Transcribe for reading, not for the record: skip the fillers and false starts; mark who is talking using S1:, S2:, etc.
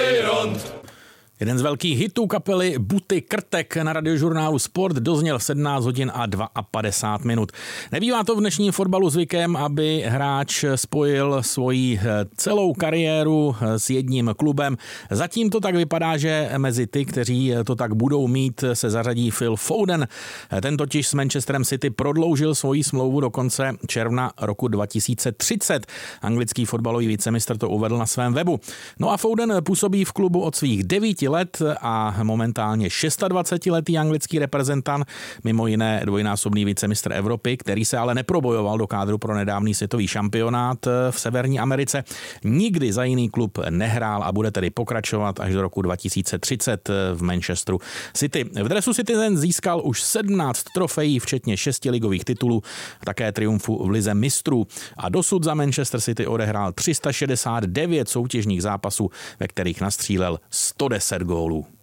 S1: Jeden z velkých hitů kapely Buty Krtek na radiožurnálu Sport dozněl 17 hodin a 52 minut. Nebývá to v dnešním fotbalu zvykem, aby hráč spojil svoji celou kariéru s jedním klubem. Zatím to tak vypadá, že mezi ty, kteří to tak budou mít, se zařadí Phil Foden. Ten totiž s Manchesterem City prodloužil svoji smlouvu do konce června roku 2030. Anglický fotbalový vicemistr to uvedl na svém webu. No a Foden působí v klubu od svých 9 let a momentálně 26letý anglický reprezentant, mimo jiné dvojnásobný vicemistr Evropy, který se ale neprobojoval do kádru pro nedávný světový šampionát v Severní Americe. Nikdy za jiný klub nehrál a bude tedy pokračovat až do roku 2030 v Manchesteru City. V dresu Citizen získal už 17 trofejí, včetně 6 ligových titulů, také triumfu v lize mistrů a dosud za Manchester City odehrál 369 soutěžních zápasů, ve kterých nastřílel 110 gólů.